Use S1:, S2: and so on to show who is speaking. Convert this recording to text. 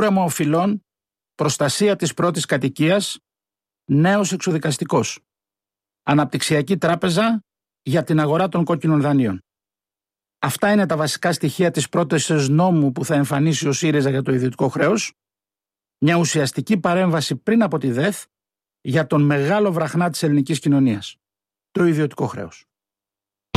S1: κούρεμα οφειλών, προστασία της πρώτης κατοικίας, νέος εξοδικαστικός. Αναπτυξιακή τράπεζα για την αγορά των κόκκινων δανείων. Αυτά είναι τα βασικά στοιχεία της πρότασης νόμου που θα εμφανίσει ο ΣΥΡΙΖΑ για το ιδιωτικό χρέος. Μια ουσιαστική παρέμβαση πριν από τη ΔΕΘ για τον μεγάλο βραχνά της ελληνικής κοινωνίας, το ιδιωτικό χρέος.